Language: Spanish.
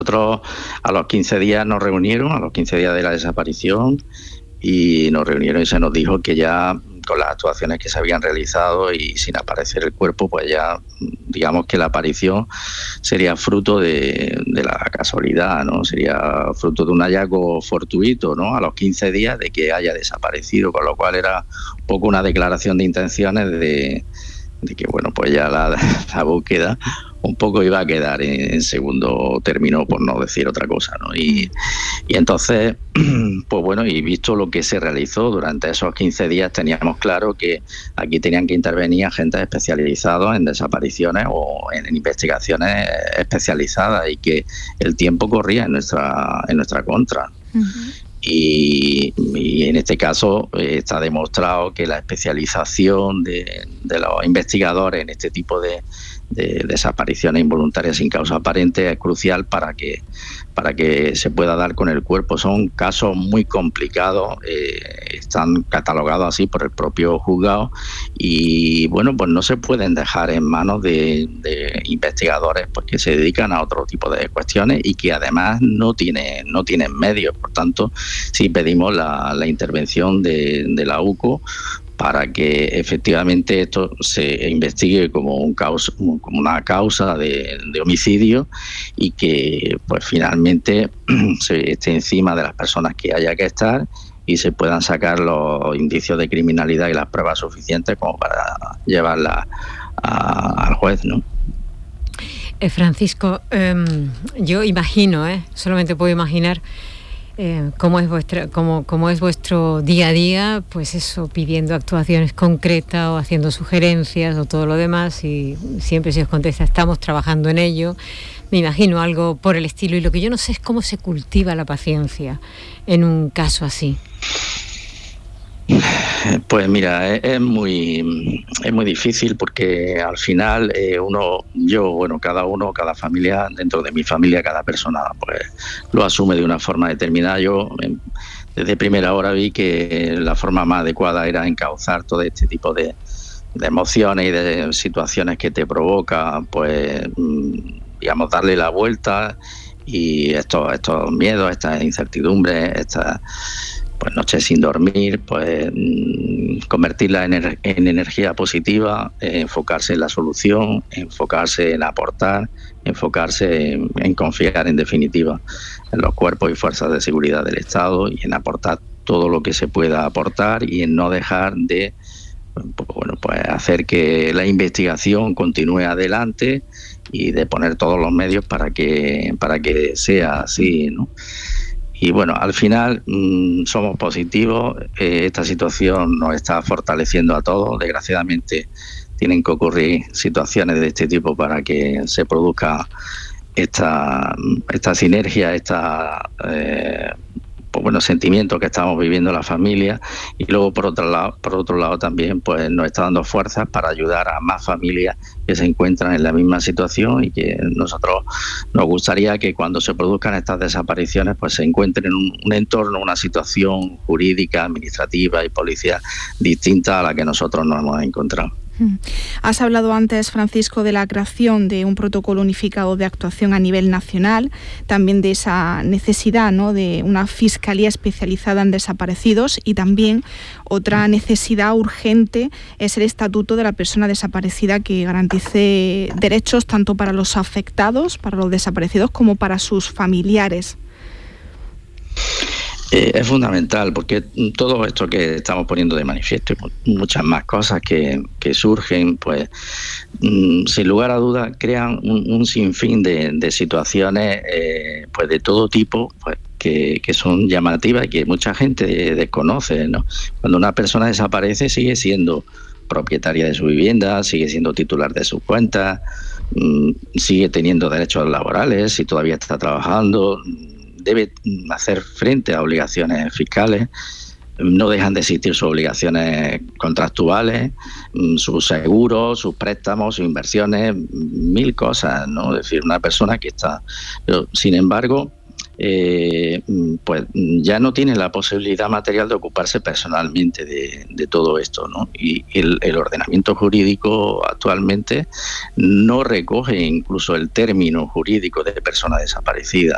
Nosotros a los 15 días nos reunieron, a los 15 días de la desaparición, y nos reunieron y se nos dijo que ya con las actuaciones que se habían realizado y sin aparecer el cuerpo, pues ya digamos que la aparición sería fruto de la casualidad, ¿no? Sería fruto de un hallazgo fortuito, ¿no? A los 15 días de que haya desaparecido, con lo cual era un poco una declaración de intenciones de que, bueno, pues ya la búsqueda un poco iba a quedar en segundo término, por no decir otra cosa, ¿no? Y entonces, pues bueno, y visto lo que se realizó durante esos 15 días, teníamos claro que aquí tenían que intervenir agentes especializados en desapariciones o en investigaciones especializadas, y que el tiempo corría en nuestra contra. Uh-huh. Y en este caso está demostrado que la especialización de los investigadores en este tipo de desapariciones involuntarias sin causa aparente es crucial para que se pueda dar con el cuerpo. Son casos muy complicados, están catalogados así por el propio juzgado, y bueno, pues no se pueden dejar en manos de investigadores pues que se dedican a otro tipo de cuestiones y que además no tienen medios. Por tanto, sí pedimos la intervención de la UCO para que efectivamente esto se investigue como una causa de homicidio, y que pues finalmente se esté encima de las personas que haya que estar y se puedan sacar los indicios de criminalidad y las pruebas suficientes como para llevarla al juez, ¿no? Francisco, yo imagino, solamente puedo imaginar cómo es vuestro día a día, pues eso, pidiendo actuaciones concretas o haciendo sugerencias o todo lo demás, y siempre se os contesta, estamos trabajando en ello. Me imagino algo por el estilo, y lo que yo no sé es cómo se cultiva la paciencia en un caso así. Pues mira, es muy difícil, porque al final cada familia, dentro de mi familia, cada persona pues lo asume de una forma determinada. Yo desde primera hora vi que la forma más adecuada era encauzar todo este tipo de emociones y de situaciones que te provoca, pues digamos, darle la vuelta, y estos miedos, estas incertidumbres, estas pues noches sin dormir, pues convertirla en energía positiva, enfocarse en la solución, enfocarse en aportar, enfocarse en confiar, en definitiva, en los cuerpos y fuerzas de seguridad del Estado, y en aportar todo lo que se pueda aportar, y en no dejar de pues hacer que la investigación continúe adelante, y de poner todos los medios para que sea así, ¿no? Y bueno, al final somos positivos. Esta situación nos está fortaleciendo a todos. Desgraciadamente tienen que ocurrir situaciones de este tipo para que se produzca esta sinergia, sentimientos que estamos viviendo la familia. Y luego por otro lado también pues nos está dando fuerzas para ayudar a más familias que se encuentran en la misma situación, y que nosotros nos gustaría que cuando se produzcan estas desapariciones pues se encuentren en un entorno, una situación jurídica, administrativa y policial distinta a la que nosotros nos hemos encontrado. Has hablado antes, Francisco, de la creación de un protocolo unificado de actuación a nivel nacional, también de esa necesidad, ¿no?, de una fiscalía especializada en desaparecidos, y también otra necesidad urgente es el estatuto de la persona desaparecida, que garantice derechos tanto para los afectados, para los desaparecidos, como para sus familiares. Es fundamental, porque todo esto que estamos poniendo de manifiesto y muchas más cosas que surgen, pues sin lugar a dudas crean un sinfín de situaciones pues de todo tipo, pues que son llamativas y que mucha gente desconoce, ¿no? Cuando una persona desaparece, sigue siendo propietaria de su vivienda, sigue siendo titular de sus cuentas, sigue teniendo derechos laborales si todavía está trabajando, debe hacer frente a obligaciones fiscales, no dejan de existir sus obligaciones contractuales, sus seguros, sus préstamos, sus inversiones, mil cosas, ¿no? Es decir, una persona que está... Pero, sin embargo, pues ya no tiene la posibilidad material de ocuparse personalmente de todo esto, ¿no? Y el ordenamiento jurídico actualmente no recoge incluso el término jurídico de persona desaparecida.